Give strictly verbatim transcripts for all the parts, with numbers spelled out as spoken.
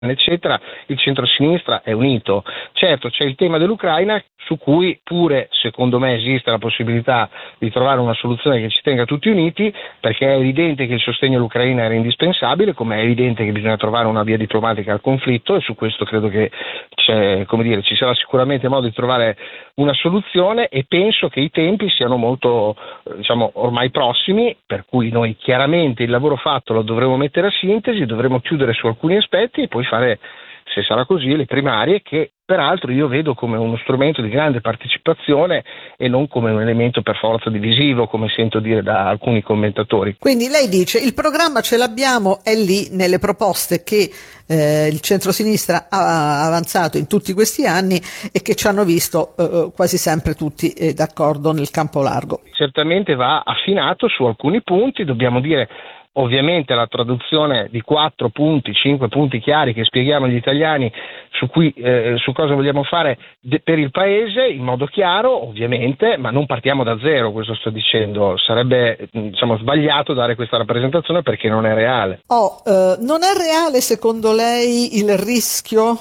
eccetera, il centrosinistra è unito. Certo, c'è il tema dell'Ucraina, su cui pure secondo me esiste la possibilità di trovare una soluzione che ci tenga tutti uniti, perché è evidente che il sostegno all'Ucraina era indispensabile, come è evidente che bisogna trovare una via diplomatica al conflitto, e su questo credo che c'è, come dire, ci sarà sicuramente modo di trovare una soluzione, e penso che i tempi siano molto, diciamo, ormai prossimi, per cui noi chiaramente il lavoro fatto lo dovremo mettere a sintesi, dovremo chiudere su alcuni aspetti e poi fare, se sarà così, le primarie, che peraltro io vedo come uno strumento di grande partecipazione e non come un elemento per forza divisivo, come sento dire da alcuni commentatori. Quindi lei dice il programma ce l'abbiamo, è lì nelle proposte che eh, il centrosinistra ha avanzato in tutti questi anni e che ci hanno visto eh, quasi sempre tutti eh, d'accordo nel campo largo. Certamente va affinato su alcuni punti, dobbiamo dire. Ovviamente la traduzione di quattro punti, cinque punti chiari che spieghiamo agli italiani su cui eh, su cosa vogliamo fare de- per il paese in modo chiaro, ovviamente, ma non partiamo da zero, questo sto dicendo, sarebbe diciamo sbagliato dare questa rappresentazione perché non è reale. Oh, eh, non è reale secondo lei il rischio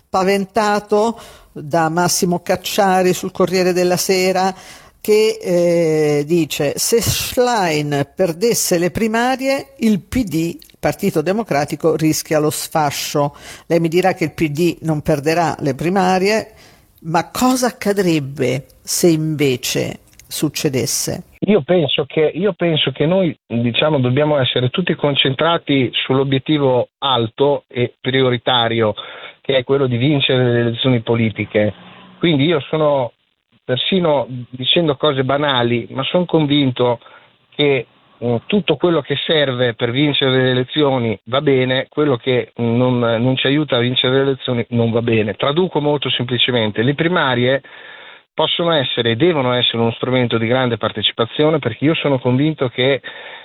paventato da Massimo Cacciari sul Corriere della Sera, che eh, dice se Schlein perdesse le primarie il P D, il Partito Democratico, rischia lo sfascio. Lei mi dirà che il P D non perderà le primarie, ma cosa accadrebbe se invece succedesse? Io penso che, io penso che noi diciamo dobbiamo essere tutti concentrati sull'obiettivo alto e prioritario, che è quello di vincere le elezioni politiche. Quindi io sono, persino dicendo cose banali, ma sono convinto che uh, tutto quello che serve per vincere le elezioni va bene, quello che non, non ci aiuta a vincere le elezioni non va bene. Traduco molto semplicemente: le primarie possono essere e devono essere uno strumento di grande partecipazione, perché io sono convinto che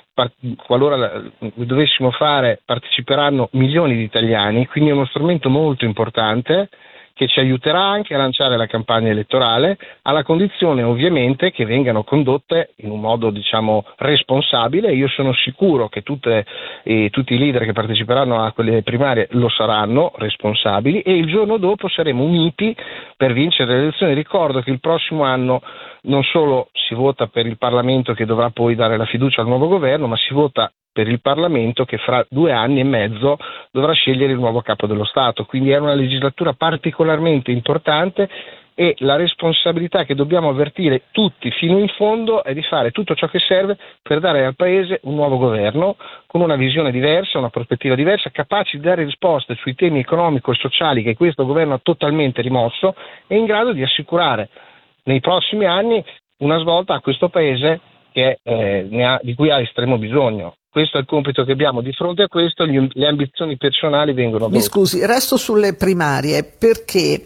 qualora dovessimo fare parteciperanno milioni di italiani, quindi è uno strumento molto importante che ci aiuterà anche a lanciare la campagna elettorale, alla condizione ovviamente che vengano condotte in un modo diciamo responsabile. Io sono sicuro che tutte, eh, tutti i leader che parteciperanno a quelle primarie lo saranno responsabili, e il giorno dopo saremo uniti per vincere le elezioni. Ricordo che il prossimo anno non solo si vota per il Parlamento, che dovrà poi dare la fiducia al nuovo governo, ma si vota per il Parlamento, che fra due anni e mezzo dovrà scegliere il nuovo capo dello Stato. Quindi è una legislatura particolarmente importante, e la responsabilità che dobbiamo avvertire tutti fino in fondo è di fare tutto ciò che serve per dare al Paese un nuovo governo con una visione diversa, una prospettiva diversa, capace di dare risposte sui temi economico e sociali che questo governo ha totalmente rimosso, e in grado di assicurare nei prossimi anni una svolta a questo Paese che eh, ne ha, di cui ha estremo bisogno. Questo è il compito che abbiamo. Di fronte a questo gli, le ambizioni personali vengono dopo. Mi scusi, resto sulle primarie perché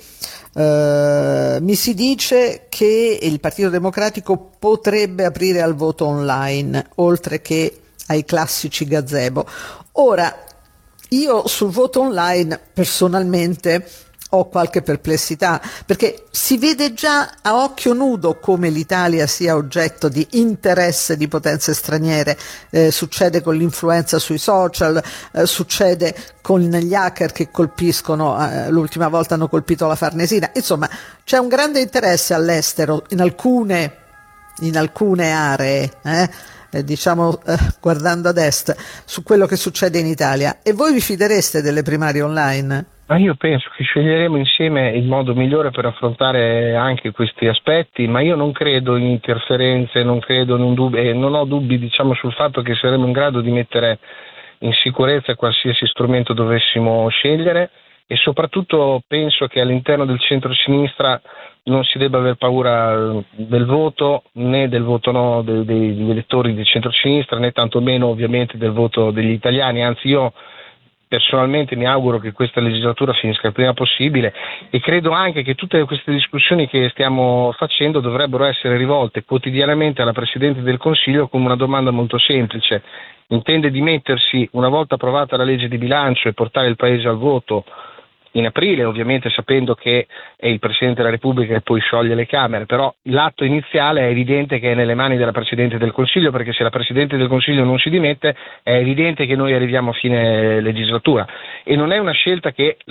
eh, mi si dice che il Partito Democratico potrebbe aprire al voto online oltre che ai classici gazebo. Ora, io sul voto online personalmente ho qualche perplessità, perché si vede già a occhio nudo come l'Italia sia oggetto di interesse di potenze straniere. Eh, succede con l'influenza sui social, eh, succede con gli hacker che colpiscono, eh, l'ultima volta hanno colpito la Farnesina. Insomma, c'è un grande interesse all'estero in alcune, in alcune aree, eh, eh, diciamo eh, guardando ad est, su quello che succede in Italia. E voi vi fidereste delle primarie online? Ma io penso che sceglieremo insieme il modo migliore per affrontare anche questi aspetti, ma io non credo in interferenze, non credo in un dubbio, e non ho dubbi diciamo sul fatto che saremo in grado di mettere in sicurezza qualsiasi strumento dovessimo scegliere, e soprattutto penso che all'interno del centro-sinistra non si debba aver paura del voto, né del voto no dei, degli elettori di centro-sinistra, né tantomeno ovviamente del voto degli italiani. Anzi, io personalmente mi auguro che questa legislatura finisca il prima possibile, e credo anche che tutte queste discussioni che stiamo facendo dovrebbero essere rivolte quotidianamente alla Presidente del Consiglio con una domanda molto semplice: intende dimettersi una volta approvata la legge di bilancio e portare il Paese al voto in aprile, ovviamente sapendo che è il Presidente della Repubblica che poi scioglie le Camere, però l'atto iniziale è evidente che è nelle mani della Presidente del Consiglio, perché se la Presidente del Consiglio non si dimette è evidente che noi arriviamo a fine legislatura, e non è una scelta che